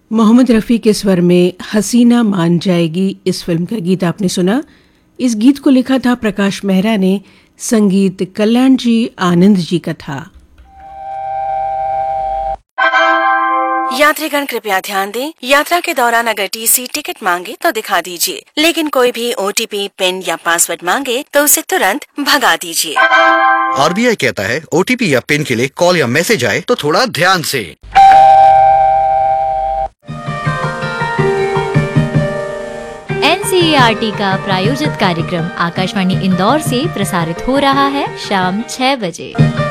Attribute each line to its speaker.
Speaker 1: मोहम्मद रफ़ी के स्वर में हसीना मान जाएगी इस फिल्म का गीत आपने सुना। इस गीत को लिखा था प्रकाश मेहरा ने, संगीत कल्याण जी आनंद जी का था।
Speaker 2: यात्रीगण कृपया ध्यान दें, यात्रा के दौरान अगर टीसी टिकट मांगे तो दिखा दीजिए, लेकिन कोई भी ओटीपी, पिन या पासवर्ड मांगे तो उसे तुरंत भगा दीजिए।
Speaker 3: आरबीआई कहता है ओटीपी या पिन के लिए कॉल या मैसेज आए तो थोड़ा ध्यान से।
Speaker 4: एनसीईआरटी का प्रायोजित कार्यक्रम आकाशवाणी इंदौर से प्रसारित हो रहा है शाम 6 बजे।